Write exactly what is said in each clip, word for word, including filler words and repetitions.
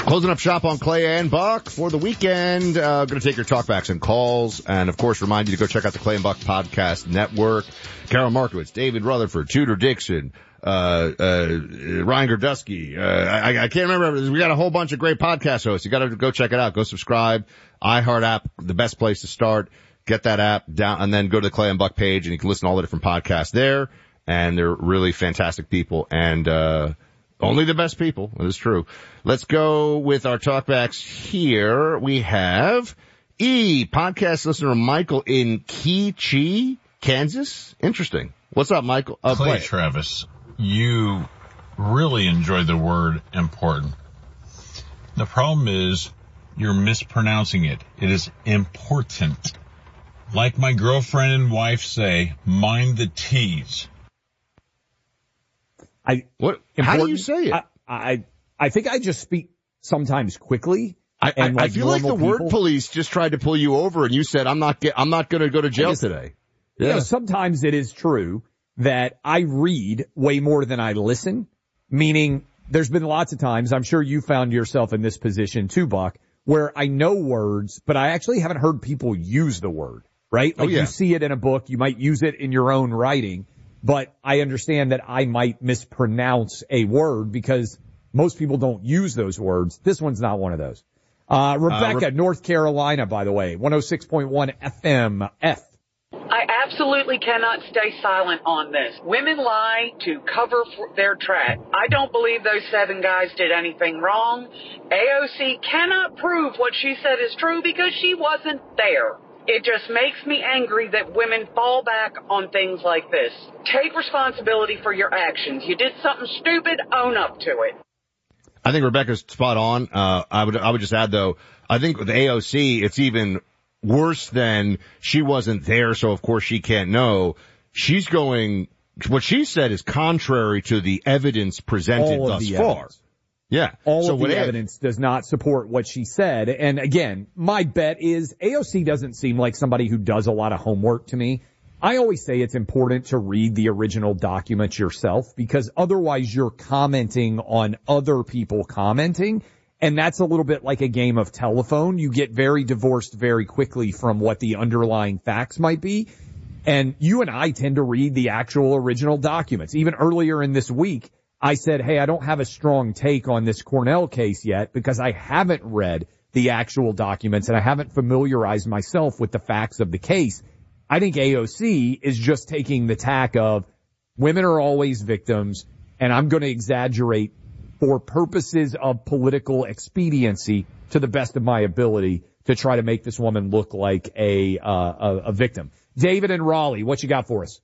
Closing up shop on Clay and Buck for the weekend. Uh, going to take your talkbacks and calls. And, of course, remind you to go check out the Clay and Buck Podcast Network. Carol Markowitz, David Rutherford, Tudor Dixon, uh, uh, Ryan Gordusky. Uh, I, I can't remember. We got a whole bunch of great podcast hosts. You got to go check it out. Go subscribe. iHeart app, the best place to start. Get that app down and then go to the Clay and Buck page and you can listen to all the different podcasts there. And they're really fantastic people. And, uh, only the best people. That is true. Let's go with our talkbacks here. We have E, podcast listener Michael in Key, Kansas. Interesting. What's up, Michael? Uh, Clay Travis, you really enjoy the word important. The problem is you're mispronouncing it. It is important. Like my girlfriend and wife say, mind the T's. I, what? How do you say it? I, I, I think I just speak sometimes quickly. I, I, like I feel like the people. word police just tried to pull you over and you said, I'm not get, I'm not going to go to jail just, today. Yeah. You know, sometimes it is true that I read way more than I listen, meaning there's been lots of times, I'm sure you found yourself in this position too, Buck, where I know words, but I actually haven't heard people use the word, right? Like oh, yeah. you see it in a book, you might use it in your own writing. But I understand that I might mispronounce a word because most people don't use those words. This one's not one of those. Uh, Rebecca, uh, Re- North Carolina, by the way, one oh six point one F M F. I absolutely cannot stay silent on this. Women lie to cover for their track. I don't believe those seven guys did anything wrong. A O C cannot prove what she said is true because she wasn't there. It just makes me angry that women fall back on things like this. Take responsibility for your actions. You did something stupid, own up to it. I think Rebecca's spot on. Uh, I would, I would just add though, I think with A O C, it's even worse than she wasn't there, so of course she can't know. She's going, what she said is contrary to the evidence presented All thus the far. Evidence. Yeah. All so of the evidence does not support what she said. And again, my bet is A O C doesn't seem like somebody who does a lot of homework to me. I always say it's important to read the original document yourself because otherwise you're commenting on other people commenting. And that's a little bit like a game of telephone. You get very divorced very quickly from what the underlying facts might be. And you and I tend to read the actual original documents. Even earlier in this week, I said, hey, I don't have a strong take on this Cornell case yet because I haven't read the actual documents and I haven't familiarized myself with the facts of the case. I think A O C is just taking the tack of women are always victims and I'm going to exaggerate for purposes of political expediency to the best of my ability to try to make this woman look like a, uh, a, a victim. David in Raleigh, what you got for us?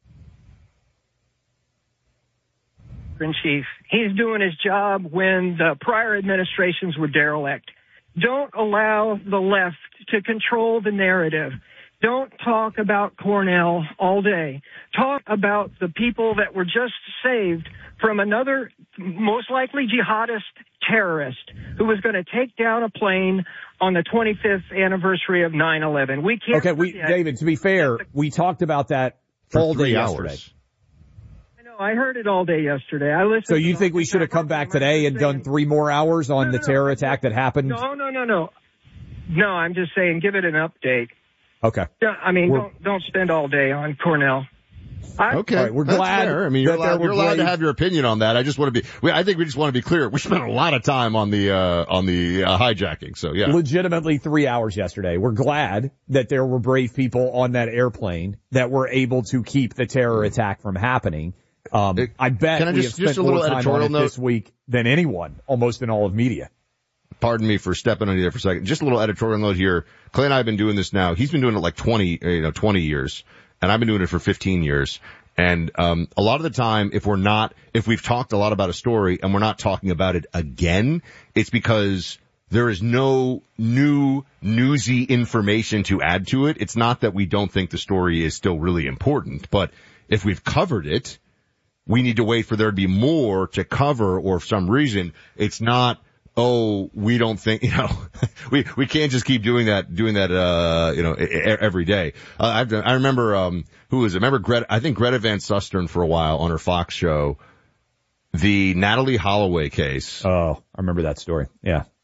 In chief, he's doing his job when the prior administrations were derelict. Don't allow the left to control the narrative. Don't talk about Cornell all day. Talk about the people that were just saved from another, most likely jihadist terrorist who was going to take down a plane on the twenty-fifth anniversary of nine eleven. We can't. Okay, we, David, to be fair, we talked about that all day yesterday. I heard it all day yesterday. I listened. So you think we should have come back today and done three more hours on no, the no, terror no, attack that happened? No, no, no, no. No, I'm just saying give it an update. Okay. I mean, we're, don't don't spend all day on Cornell. I, okay, right, we're that's glad. Fair. I mean, you're allowed, you're allowed to have your opinion on that. I just want to be. We, I think we just want to be clear. We spent a lot of time on the uh, on the uh, hijacking. So yeah, legitimately three hours yesterday. We're glad that there were brave people on that airplane that were able to keep the terror attack from happening. Um, it, I bet can I we just, have spent just a little more time editorial on it note this week than anyone, almost in all of media. Pardon me for stepping on you there for a second. Just a little editorial note here. Clay and I have been doing this now. He's been doing it like twenty, you know, twenty years, and I've been doing it for fifteen years. And um a lot of the time, if we're not, if we've talked a lot about a story and we're not talking about it again, it's because there is no new newsy information to add to it. It's not that we don't think the story is still really important, but if we've covered it, we need to wait for there to be more to cover, or for some reason, it's not, oh, we don't think, you know, we, we can't just keep doing that, doing that, uh, you know, every day. Uh, I've done, I remember, um, who was it? Remember Greta, I think Greta Van Susteren for a while on her Fox show, the Natalie Holloway case. Oh, I remember that story. Yeah.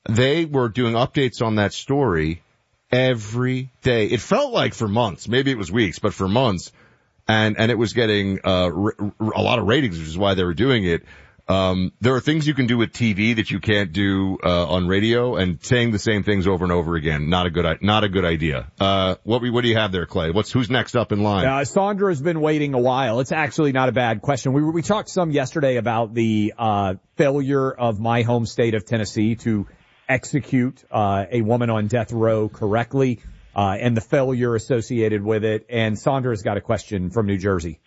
they were doing updates on that story every day. It felt like for months, maybe it was weeks, but for months. And, and it was getting, uh, r- r- a lot of ratings, which is why they were doing it. Um, there are things you can do with T V that you can't do, uh, on radio, and saying the same things over and over again. Not a good, not a good idea. Uh, what, what do you have there, Clay? What's, who's next up in line? Uh, Sandra has been waiting a while. It's actually not a bad question. We we talked some yesterday about the, uh, failure of my home state of Tennessee to execute, uh, a woman on death row correctly, uh, and the failure associated with it. And Sandra's got a question from New Jersey.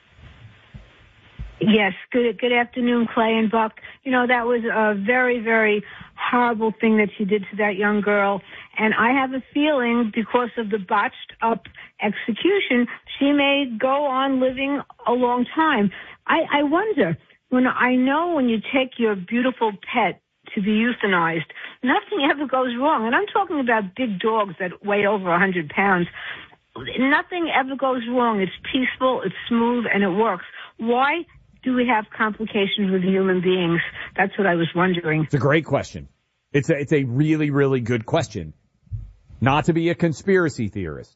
Yes, good good afternoon, Clay and Buck. You know, that was a very, very horrible thing that she did to that young girl. And I have a feeling because of the botched up execution, she may go on living a long time. I, I wonder, when I know when you take your beautiful pet to be euthanized, nothing ever goes wrong. And I'm talking about big dogs that weigh over one hundred pounds. Nothing ever goes wrong. It's peaceful, it's smooth, and it works. Why do we have complications with human beings? That's what I was wondering. It's a great question. It's a, it's a really, really good question. Not to be a conspiracy theorist,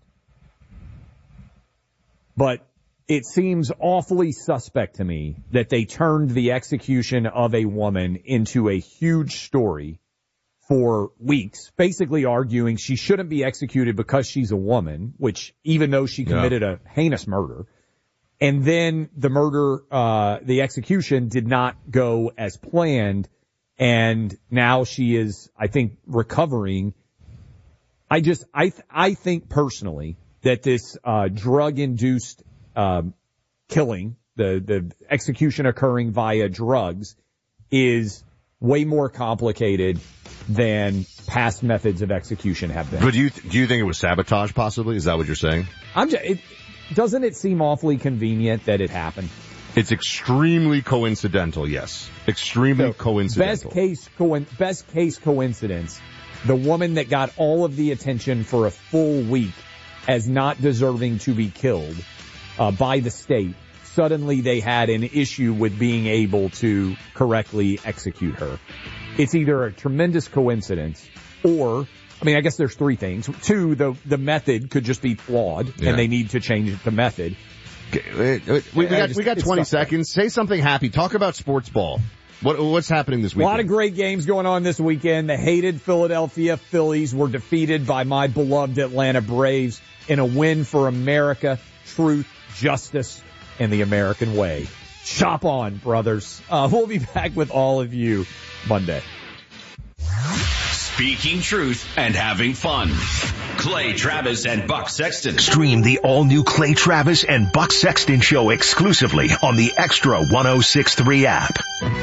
but it seems awfully suspect to me that they turned the execution of a woman into a huge story for weeks, basically arguing she shouldn't be executed because she's a woman, which even though she committed yeah. a heinous murder, and then the murder, uh, the execution did not go as planned, and now she is, I think, recovering. I just, I, th- I think personally that this, uh, drug-induced, um, killing, the, the execution occurring via drugs is way more complicated than past methods of execution have been. But do you, do you think it was sabotage possibly? Is that what you're saying? I'm just, it, Doesn't it seem awfully convenient that it happened? It's extremely coincidental, yes. Extremely so, coincidental. Best case, co- best case coincidence, the woman that got all of the attention for a full week as not deserving to be killed uh, by the state, suddenly they had an issue with being able to correctly execute her. It's either a tremendous coincidence or... I mean, I guess there's three things. Two, the the method could just be flawed, yeah. and they need to change the method. Okay, we, we got just, we got twenty seconds. Say something happy. Talk about sports ball. What what's happening this weekend? A lot of great games going on this weekend. The hated Philadelphia Phillies were defeated by my beloved Atlanta Braves in a win for America, truth, justice, and the American way. Shop on, brothers. Uh, we'll be back with all of you Monday. Speaking truth and having fun. Clay Travis and Buck Sexton. Stream the all-new Clay Travis and Buck Sexton show exclusively on the Extra one oh six point three app.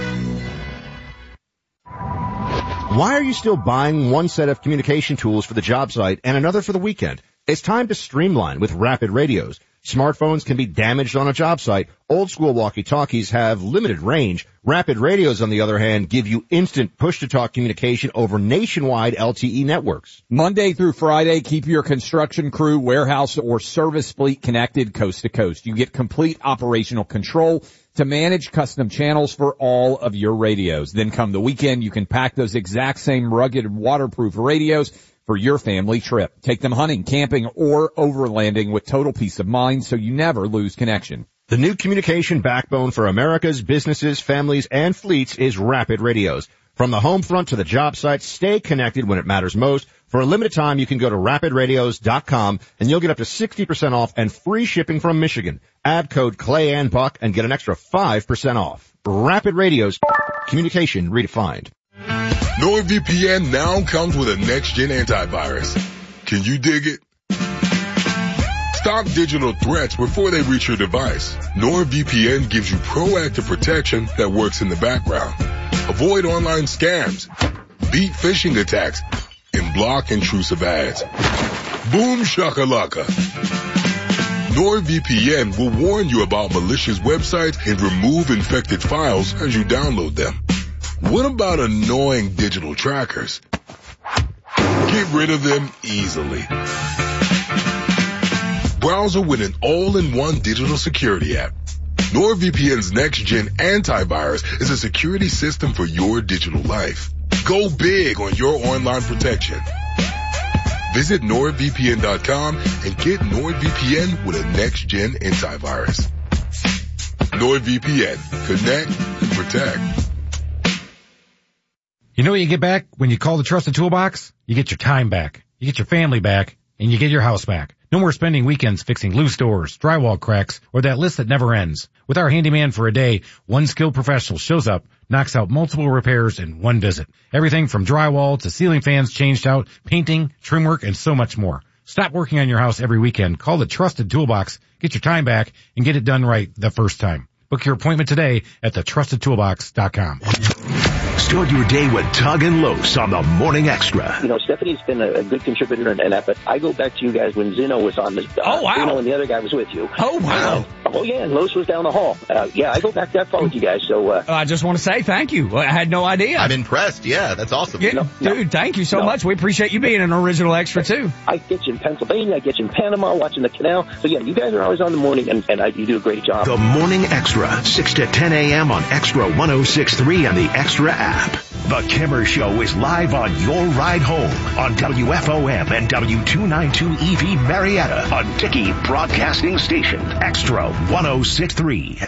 Why are you still buying one set of communication tools for the job site and another for the weekend? It's time to streamline with Rapid Radios. Smartphones can be damaged on a job site. Old school walkie-talkies have limited range. Rapid Radios, on the other hand, give you instant push-to-talk communication over nationwide L T E networks. Monday through Friday, keep your construction crew, warehouse, or service fleet connected coast to coast. You get complete operational control to manage custom channels for all of your radios. Then come the weekend, you can pack those exact same rugged waterproof radios for your family trip. Take them hunting, camping, or overlanding with total peace of mind so you never lose connection. The new communication backbone for America's businesses, families, and fleets is Rapid Radios. From the home front to the job site, stay connected when it matters most. For a limited time, you can go to rapid radios dot com and you'll get up to sixty percent off and free shipping from Michigan. Add code Clay and Buck and get an extra five percent off. Rapid Radios, communication redefined. NordVPN now comes with a next-gen antivirus. Can you dig it? Stop digital threats before they reach your device. NordVPN gives you proactive protection that works in the background. Avoid online scams, beat phishing attacks, and block intrusive ads. Boom shakalaka. NordVPN will warn you about malicious websites and remove infected files as you download them. What about annoying digital trackers? Get rid of them easily. Browser with an all-in-one digital security app. NordVPN's next-gen antivirus is a security system for your digital life. Go big on your online protection. Visit NordVPN dot com and get NordVPN with a next-gen antivirus. NordVPN. Connect and protect. You know what you get back when you call the Trusted Toolbox? You get your time back, you get your family back, and you get your house back. No more spending weekends fixing loose doors, drywall cracks, or that list that never ends. With our handyman for a day, one skilled professional shows up, knocks out multiple repairs in one visit. Everything from drywall to ceiling fans changed out, painting, trim work, and so much more. Stop working on your house every weekend. Call the Trusted Toolbox, get your time back, and get it done right the first time. Book your appointment today at the trusted toolbox dot com. Start your day with Tug and Los on the Morning Extra. You know, Stephanie's been a, a good contributor in that, but I go back to you guys when Zeno was on the, uh, oh, wow. Zeno and the other guy was with you. Oh, wow. Uh, oh, yeah, and Los was down the hall. Uh, yeah, I go back that far with you guys, so. Uh, I just want to say thank you. I had no idea. I'm impressed. Yeah, that's awesome. Yeah, no, dude, no, thank you so no. much. We appreciate you being an original extra, too. I get you in Pennsylvania. I get you in Panama, watching the canal. So, yeah, you guys are always on the morning, and, and I, you do a great job. The Morning Extra, six to ten a.m. on Extra one oh six point three and the Extra app. The Kimmer Show is live on your ride home on W F O M and W two ninety-two E V Marietta, a Dickey Broadcasting Station. Extra one oh six point three.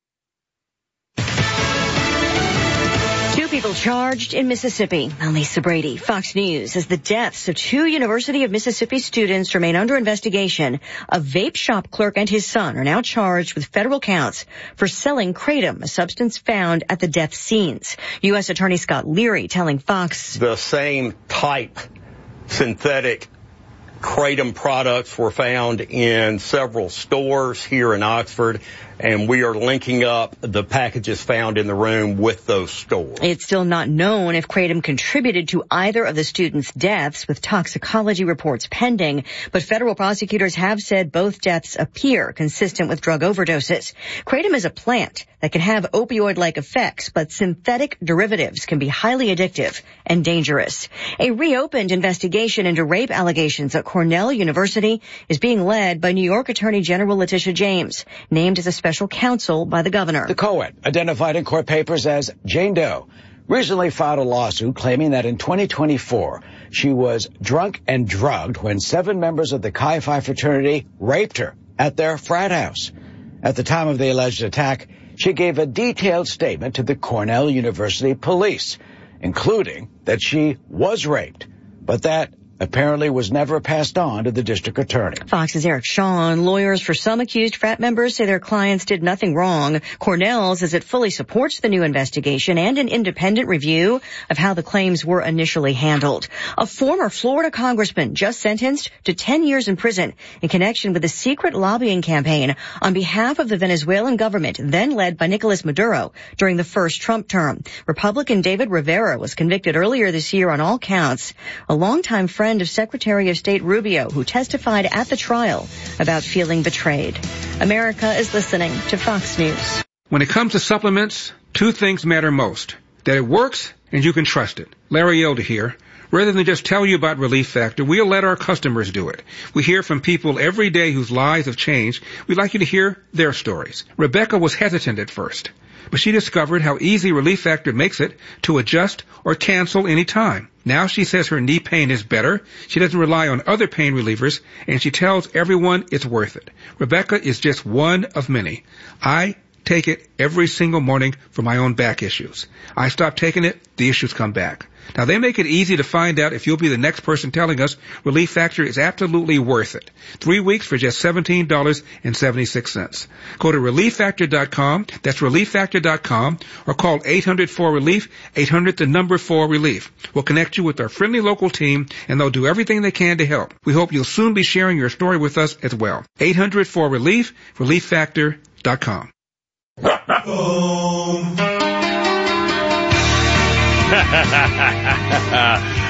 Two people charged in Mississippi. I'm Lisa Brady, Fox News. As the deaths of two University of Mississippi students remain under investigation, a vape shop clerk and his son are now charged with federal counts for selling kratom, a substance found at the death scenes. U S Attorney Scott Leary telling Fox. The same type synthetic kratom products were found in several stores here in Oxford, and we are linking up the packages found in the room with those stores. It's still not known if kratom contributed to either of the students' deaths, with toxicology reports pending, but federal prosecutors have said both deaths appear consistent with drug overdoses. Kratom is a plant that can have opioid-like effects, but synthetic derivatives can be highly addictive and dangerous. A reopened investigation into rape allegations at Cornell University is being led by New York Attorney General Letitia James, named as a special counsel by the governor. The co-ed, identified in court papers as Jane Doe, recently filed a lawsuit claiming that in twenty twenty-four, she was drunk and drugged when seven members of the Chi Phi fraternity raped her at their frat house. At the time of the alleged attack, she gave a detailed statement to the Cornell University police, including that she was raped, but that apparently was never passed on to the district attorney. Fox's Eric Shawn. Lawyers for some accused frat members say their clients did nothing wrong. Cornell says it fully supports the new investigation and an independent review of how the claims were initially handled. A former Florida congressman just sentenced to ten years in prison in connection with a secret lobbying campaign on behalf of the Venezuelan government, then led by Nicolas Maduro during the first Trump term. Republican David Rivera was convicted earlier this year on all counts. A longtime friend of Secretary of State Rubio, who testified at the trial about feeling betrayed. America is listening to Fox News. When it comes to supplements, two things matter most: that it works and you can trust it. Larry Elder here. Rather than just tell you about Relief Factor, we'll let our customers do it. We hear from people every day whose lives have changed. We'd like you to hear their stories. Rebecca was hesitant at first, but she discovered how easy Relief Factor makes it to adjust or cancel any time. Now she says her knee pain is better, she doesn't rely on other pain relievers, and she tells everyone it's worth it. Rebecca is just one of many. I take it every single morning for my own back issues. I stop taking it, the issues come back. Now, they make it easy to find out if you'll be the next person telling us Relief Factor is absolutely worth it. Three weeks for just seventeen dollars and seventy-six cents. Go to relief factor dot com, that's relief factor dot com, or call eight hundred four relief, eight hundred the number four relief. We'll connect you with our friendly local team, and they'll do everything they can to help. We hope you'll soon be sharing your story with us as well. eight hundred four relief, relief factor dot com.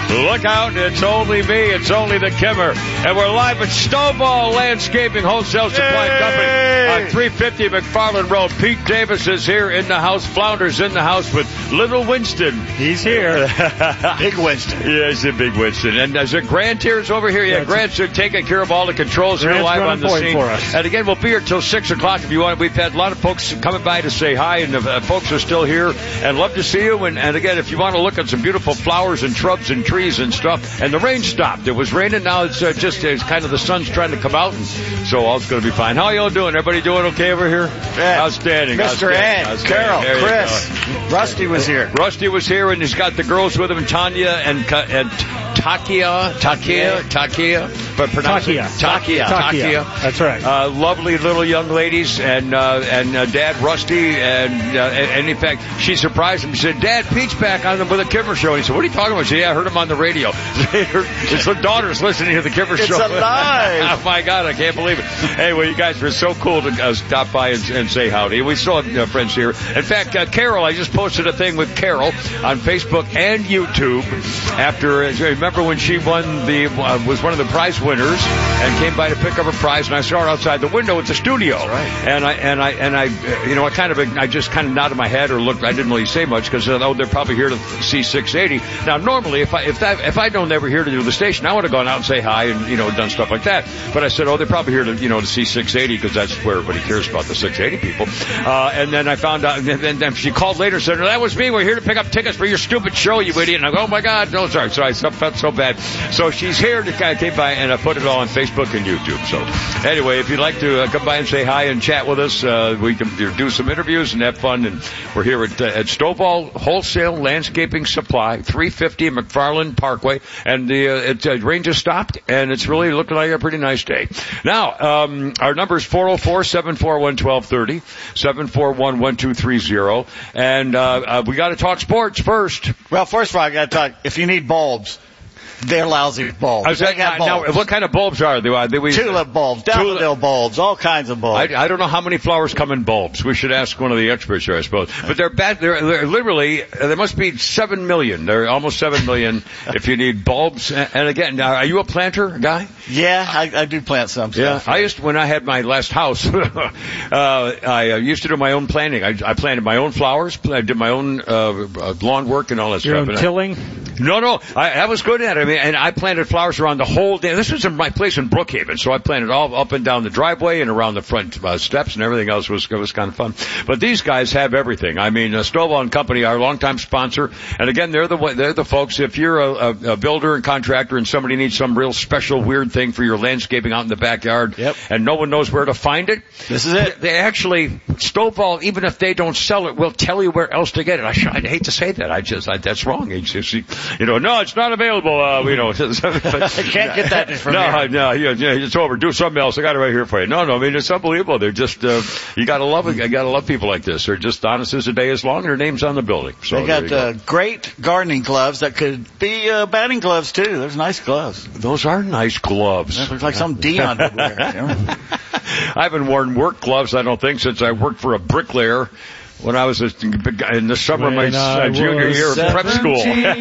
Look out, it's only me, it's only the Kimmer. And we're live at Stovall Landscaping Wholesale Supply Company on three fifty McFarland Road. Pete Davis is here in the house. Flounder's in the house with Little Winston. He's here. Big Winston. Yeah, he's a big Winston. And is it Grant here is over here? Yeah, Grant's taking care of all the controls here live on the scene. For us. And again, we'll be here till six o'clock if you want. We've had a lot of folks coming by to say hi, and uh, folks are still here and love to see you. And, and again, if you want to look at some beautiful flowers and shrubs and trees and stuff. And the rain stopped. It was raining. Now it's uh, just it's kind of the sun's trying to come out, and so all's going to be fine. How y'all doing? Everybody doing okay over here? Yeah. Outstanding. Mister Ed, Carol, Chris, Rusty was here. Rusty was here, and he's got the girls with him, Tanya and and Takia, Takia, Takia, but pronounce it Takia, Takia. That's right. Uh, lovely little young ladies, and uh, and uh, Dad Rusty, and uh, and in fact, she surprised him. She said, "Dad, Pete's back on the with the Kimmer Show." And he said, "What are you talking about?" She said, "Yeah, I heard him on the radio." His daughter's listening to the Kimmer it's Show. It's alive. Oh my God, I can't believe it. Anyway, you guys were so cool to uh, stop by and, and say howdy. We still have uh, friends here. In fact, uh, Carol, I just posted a thing with Carol on Facebook and YouTube. After, uh, remember when she won the uh, was one of the prize winners and came by to pick up her prize, and I saw her outside the window at the studio. That's right. And I and I and I, uh, you know, I kind of I just kind of nodded my head or looked. I didn't really say much because uh, oh, they're probably here to see six eighty. Now, normally, if I if that if I don't ever here to do the station, I would have gone out and say hi and, you know, done stuff like that. But I said, oh, they're probably here to, you know, to see six eighty because that's where everybody cares about, the six eighty people. Uh, and then I found out, and then, then she called later and said, no, that was me. We're here to pick up tickets for your stupid show, you idiot. And I go, oh my God, no, sorry. So I felt so bad. So she's here to kind of came by, and I put it all on Facebook and YouTube. So anyway, if you'd like to uh, come by and say hi and chat with us, uh, we can do some interviews and have fun. And we're here at, uh, at Stovall Wholesale Landscaping Supply, three fifty McFarland Parkway. And the, uh, it, uh, rain just stopped, and it's really looking like a pretty nice day. Now, um, our number is four oh four, seven four one, one two three oh, seven four one, one two three oh. And, uh, uh we gotta talk sports first. Well, first of all, I gotta talk, if you need bulbs, they're lousy bulbs. I was saying, now, now, what kind of bulbs are they? Are they we, Tulip bulbs, daffodil tulip. bulbs, all kinds of bulbs. I, I don't know how many flowers come in bulbs. We should ask one of the experts here, I suppose. But they're bad. They're, they're literally, there must be seven million. They're almost seven million if you need bulbs. And, and again, now, are you a planter guy? Yeah, I, I do plant some yeah, stuff. I used to, when I had my last house, uh, I uh, used to do my own planting. I, I planted my own flowers. I did my own uh, lawn work and all that Your stuff. Own and tilling? I, no, no, I, I was good at it. I mean, and I planted flowers around the whole day. This was in my place in Brookhaven, so I planted all up and down the driveway and around the front uh, steps, and everything else was was kind of fun. But these guys have everything. I mean, uh, Stovall and Company, our longtime sponsor, and again, they're the they're the folks. If you're a, a, a builder and contractor and somebody needs some real special weird thing for your landscaping out in the backyard, yep. and no one knows where to find it, this is it. They actually Stovall, even if they don't sell it, will tell you where else to get it. I, I hate to say that. I just I, that's wrong. It's just, you know, no, it's not available. Uh, you know. I can't get that from no, here. No, yeah, yeah, it's over. Do something else. I got it right here for you. No, no, I mean, it's unbelievable. They're just, uh, you gotta love it. You gotta love people like this. They're just honest as the day is long. Their name's on the building. So they got, uh, great gardening gloves that could be, uh, batting gloves too. There's nice gloves. Those are nice gloves. That looks like some Dion would wear. You know? I haven't worn work gloves, I don't think, since I worked for a bricklayer. When I was a, in the summer when of my uh, junior year of prep school.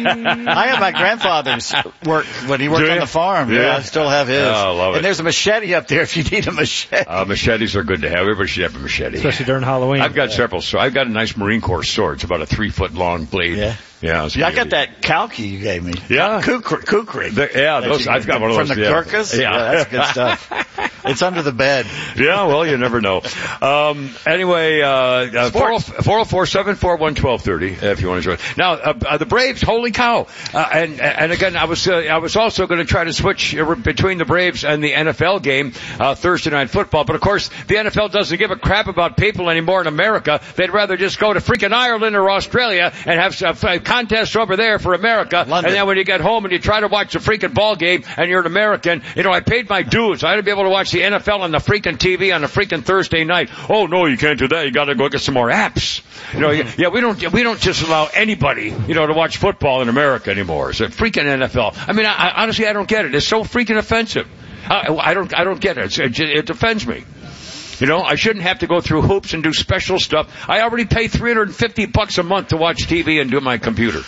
I have my grandfather's work when he worked on the farm. Yeah. yeah, I still have his. Oh, I love it. And there's a machete up there if you need a machete. Uh, machetes are good to have. Everybody should have a machete. Especially during Halloween. I've got yeah. several. So I've got a nice Marine Corps sword. It's about a three foot long blade. Yeah. Yeah, yeah I got that Kalki you gave me. Yeah. Kukri. Yeah, those, I've got one of those. From the yeah. Gurkhas? Yeah. yeah. That's good stuff. It's under the bed. Yeah, well, you never know. Um, anyway, uh, four oh four, seven four one, one two three oh if you want to join. Now, uh, uh, the Braves, holy cow. Uh, and, and again, I was, uh, I was also going to try to switch between the Braves and the N F L game, uh, Thursday Night Football. But of course, the N F L doesn't give a crap about people anymore in America. They'd rather just go to freaking Ireland or Australia and have some uh, contests over there for America. London. And then when you get home and you try to watch the freaking ball game and you're an American, you know, I paid my dues. I had to be able to watch the N F L on the freaking T V on a freaking Thursday night. Oh no, you can't do that. You got to go get some more apps. You know, yeah, we don't we don't just allow anybody, you know, to watch football in America anymore. It's a freaking N F L. I mean, I, I, honestly, I don't get it. It's so freaking offensive. I, I don't I don't get it. It's, it. It offends me. You know, I shouldn't have to go through hoops and do special stuff. I already pay three hundred fifty bucks a month to watch T V and do my computer.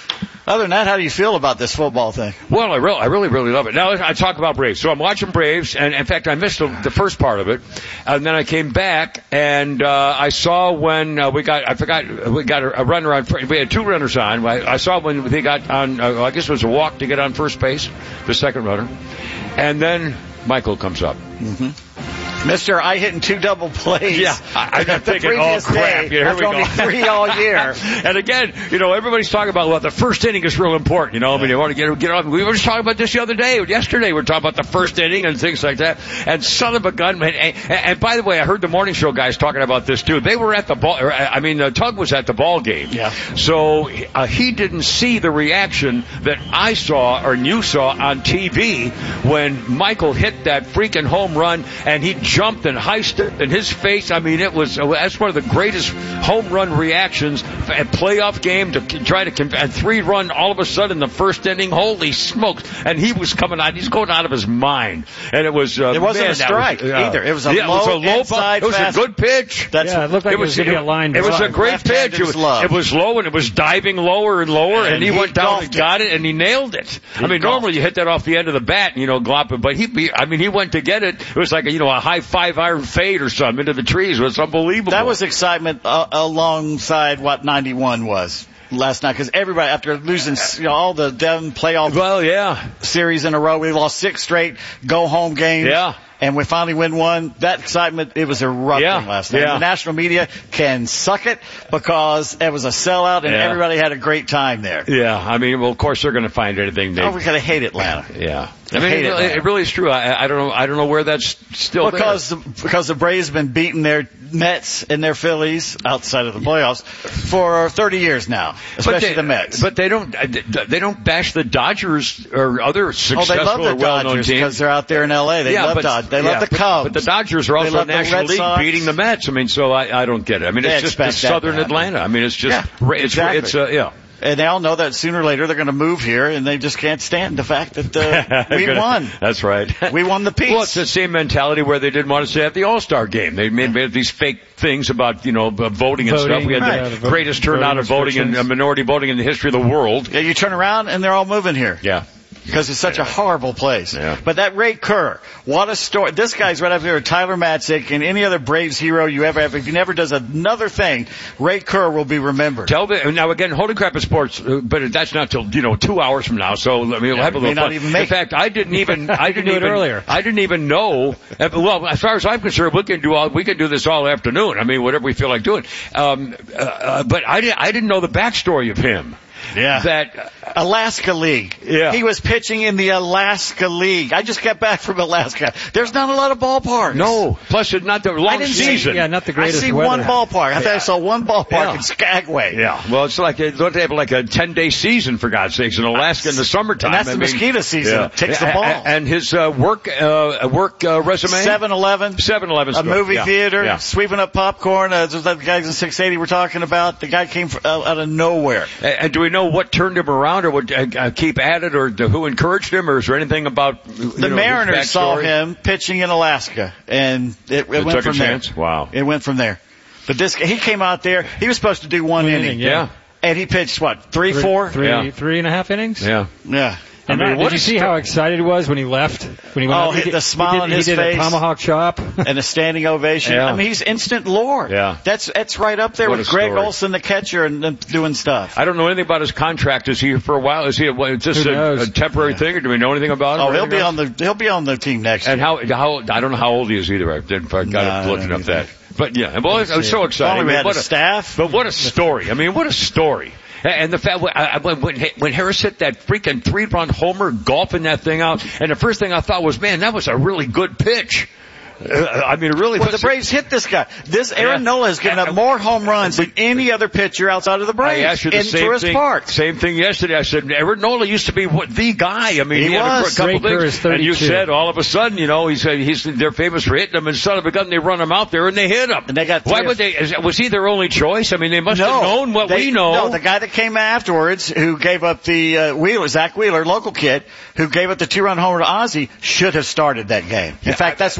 Other than that, how do you feel about this football thing? Well, I really, I really, really love it. Now I talk about Braves. So I'm watching Braves, and in fact, I missed the, the first part of it, and then I came back and uh, I saw when uh, we got, I forgot, we got a, a runner on. We had two runners on. I, I saw when they got on. Uh, I guess it was a walk to get on first base, the second runner, and then Michael comes up. Mm-hmm. Mister I hitting two double plays. Yeah, I, I'm thinking, oh crap, yeah, here we go. Only three all year. And again, you know, everybody's talking about, well, the first inning is real important, you know, I mean, you want to get, get on. We were just talking about this the other day, yesterday, we were talking about the first inning and things like that. And son of a gun, man, and, and by the way, I heard the morning show guys talking about this too. They were at the ball, or, I mean, uh, Tug was at the ball game. Yeah. So, uh, he didn't see the reaction that I saw, or you saw on T V when Michael hit that freaking home run and he jumped and heisted in his face. I mean, it was, that's one of the greatest home run reactions at playoff game to try to, and three run all of a sudden in the first inning. Holy smokes. And he was coming out, he's going out of his mind. And it was, uh, it wasn't man, a strike was, uh, either. It was a yeah, low, it was a low inside It was fast. a good pitch. That's, yeah, it looked like it was, it was going to be a line. It was a great Left-handed pitch. It was, love. it was low and it was diving lower and lower and, and he, he went down and got it. it and he nailed it. He I mean, golfed. Normally you hit that off the end of the bat and, you know, glop it, but he, he, I mean, he went to get it. It was like a, you know, a high five iron fade or something into the trees. It was unbelievable. That was excitement uh, alongside what ninety-one was last night, because everybody, after losing, you know, all the Devon playoff well, yeah. series in a row, we lost six straight go-home games. Yeah. And we finally win one. That excitement, it was erupting yeah, last night. Yeah. The national media can suck it because it was a sellout and yeah. everybody had a great time there. Yeah, I mean, well, of course they're going to find anything. They, oh, we're going to hate Atlanta. Yeah. I mean, it, it, it really is true. I, I don't know. I don't know where that's still because there. The, because the Braves have been beating their Mets and their Phillies outside of the playoffs for thirty years now, especially they, the Mets. But they don't. They don't bash the Dodgers or other successful oh, they love or the well-known Dodgers teams because they're out there in L A. They yeah, love but, Dodgers. They yeah, love the but, Cubs. But the Dodgers are also National League Sox. beating the Mets. I mean, so I, I don't get it. I mean, they it's just the Southern Atlanta. I mean, it's just yeah, it's exactly. it's uh, yeah. And they all know that sooner or later they're going to move here, and they just can't stand the fact that uh, we gonna, won. That's right. We won the piece. Well, it's the same mentality where they didn't want to stay at the All-Star game. They made, made these fake things about, you know, voting and voting, stuff. We had right. the yeah, greatest voting, turnout of voting and uh, minority voting in the history of the world. Yeah, you turn around and they're all moving here. Yeah. Because it's such a horrible place. Yeah. But that Ray Kerr, what a story. This guy's right up there with Tyler Matzik and any other Braves hero you ever have. If he never does another thing, Ray Kerr will be remembered. Tell the, now again, Holy Crap is Sports, uh, but that's not till, you know, two hours from now, so I mean, we'll yeah, have a little may not fun. Even make In fact, I didn't even, I didn't do even, it earlier. I didn't even know, uh, well, as far as I'm concerned, we can do all, we can do this all afternoon. I mean, whatever we feel like doing. Um, uh, uh, but I didn't, I didn't know the backstory of him. Yeah. That Alaska League. Yeah. He was pitching in the Alaska League. I just got back from Alaska. There's not a lot of ballparks. No. Plus, it's not the long season. See, yeah, not the greatest I see weather. one ballpark. I think yeah. I saw one ballpark yeah. in Skagway. Yeah. Well, it's like a, don't they have like a ten day season for God's sakes in Alaska in the summertime. And that's I the mean, mosquito season. Yeah. It takes the ball. And his uh, work uh, work uh, resume. seven eleven seven eleven A movie yeah. theater. Yeah. Sweeping up popcorn. Uh, just like the guys in six eighty were talking about. The guy came from, uh, out of nowhere. And, and do we know what turned him around, or would uh, keep at it, or who encouraged him, or is there anything about you the know, Mariners saw him pitching in Alaska, and it, it, it went took from a there. Chance? Wow! It went from there. But this he came out there. He was supposed to do one, one inning, inning, yeah. and he pitched what three, three four, three, yeah. three and a half innings. Yeah, yeah. And I mean, that, what did you see sto- how excited he was when he left? When he went oh, out, he the did, smile he did, on his he did face, a tomahawk chop, and a standing ovation. Yeah. I mean, he's instant lore. Yeah, that's that's right up there what with Greg story. Olson, the catcher, and, and doing stuff. I don't know anything about his contract. Is he here for a while? Is he a, is this a, a temporary yeah. thing, or do we know anything about it? Oh, he'll be else? on the he'll be on the team next and year. And how how I don't know how old he is either. I didn't I got no, looking up that. But yeah, well, I was so excited. We had what a staff. But what a story. I mean, what a story. And the fact, when, when, when Harris hit that freaking three-run homer, golfing that thing out, and the first thing I thought was, man, that was a really good pitch. Uh, I mean, it really well, was. the Braves hit this guy. This Aaron yeah. Nola has given up more home runs than any other pitcher outside of the Braves. I asked you the in same Tourist thing. Park. Same thing yesterday. I said Aaron Nola used to be what, the guy. I mean, he, he, he had was. a couple Ray things, and you said all of a sudden, you know, he said he's they're famous for hitting them, and son of a gun, they run him out there and they hit him. And they got. Why would they? Is, was he their only choice? I mean, they must no, have known what they, we know. No, the guy that came afterwards, who gave up the uh, Wheeler, Zach Wheeler, local kid, who gave up the two-run homer to Ozzie, should have started that game. In yeah, fact, I, that's what everybody thought.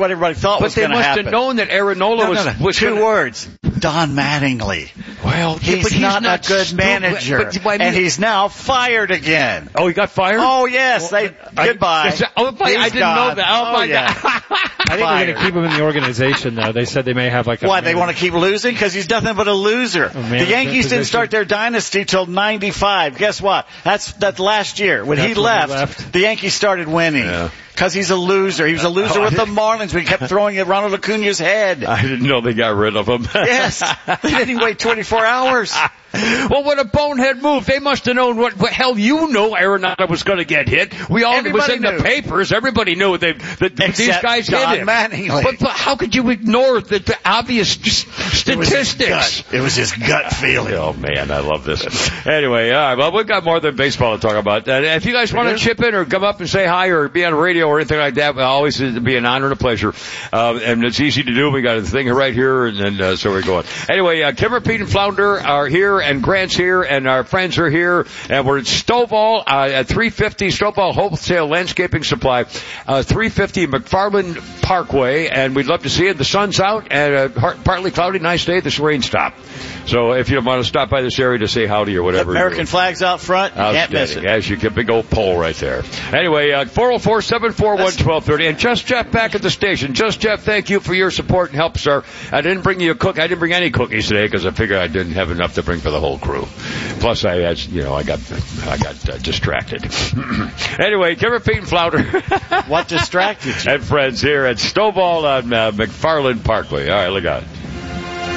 thought but was they going to must happen. have known that Aaronola no, was, no, no. was two gonna, words. Don Mattingly. Well, he's, yeah, but he's not, not a good stu- manager, but- but I mean- and he's now fired again. Oh, he got fired? Oh yes, they I- goodbye. Is that- oh, my- I He's didn't know gone. that. Oh, my yeah. God. I think they're going to keep him in the organization, though. They said they may have like a... Why, they want to keep losing? Because he's nothing but a loser. The management Yankees position. didn't start their dynasty till ninety-five. Guess what? That's that last year. When, That's he, when left, he left. the Yankees started winning. Yeah. Because he's a loser. He was a loser Oh, with I the Marlins. We kept throwing at Ronald Acuna's head. I didn't know they got rid of him. Yes. They didn't wait twenty-four hours. Well, what a bonehead move. They must have known what, what hell you know Arenado was going to get hit. We all, it was Everybody in knew. the papers. Everybody knew they, that these Except guys Don hit him. Mattingly. But, but how could you ignore the, the obvious s- It was his statistics? gut. It was his gut feeling. Oh man, I love this. Anyway, all right, well, we've got more than baseball to talk about. Uh, if you guys want to chip in or come up and say hi or be on the radio or anything like that, well, always it'd be an honor and a pleasure. Uh, and it's easy to do. We got a thing right here, and, and uh, so we're going. Anyway, uh, Kimmer, Pete, and Flounder are here, and Grant's here, and our friends are here, and we're at Stovall uh, at three fifty Stovall Wholesale Landscaping Supply, uh, three fifty McFarland Parkway, and we'd love to see you. The sun's out, and uh, har- partly cloudy, nice day. This rain stopped. So if you want to stop by this area to say howdy or whatever. American flags out front. You can't miss it. As you get big old pole right there. Anyway, uh, four oh four, seven four one, one two three oh. And Just Jeff back at the station. Just Jeff, thank you for your support and help, sir. I didn't bring you a cook. I didn't bring any cookies today because I figured I didn't have enough to bring for the whole crew. Plus, I had, you know, I got, I got uh, distracted. Anyway, Kimmer, Pete, and Flounder. What distracted you? And friends here at Stovall on uh, McFarland Parkway. All right, look out.